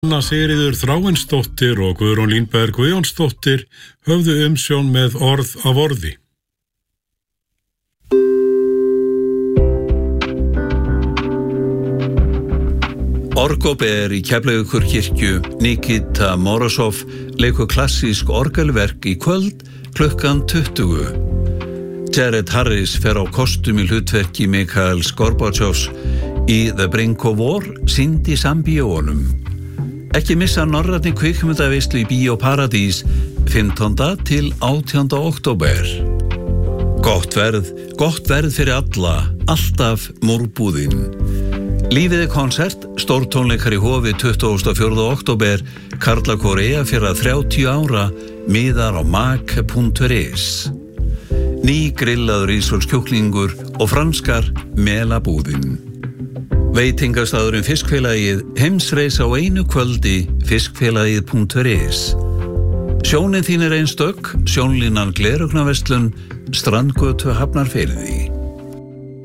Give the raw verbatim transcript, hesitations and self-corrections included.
Anna Sigríður Þráinsdóttir og Guðrún Línberg Guðjónsdóttir höfðu umsjón með orð af orði. Orgober í Keflavíkurkirkju, Nikita Morozov leikur klassísk orgelverk í kvöld klukkan tuttugu. Jared Harris fer á kostum í hlutverki Mikhails Gorbatsjovs í The Brink of War, sýnd í sambíóunum. Ekki missa norrænni kvikmyndaveislu í Bíó Paradís fimmtánda til átjánda október. Gott verð, gott verð fyrir alla, alltaf múrbúðin. Lífið er konsert, stórtónleikar í Hofi tuttugasta og fjórða október, Karlakór Eyjafjarðar þrjátíu ára, miðar á mak punktur is. Ný grillaður ísfólkskjúklingur og franskar melabúðin. Veitingastaðurinn Fiskfélagið, heimsreis á einu kvöldi, fiskfélagið punktur is. Sjónin þín er einstök, sjónlínan Gleraugnarverslun, Strandgötu Hafnarfirði.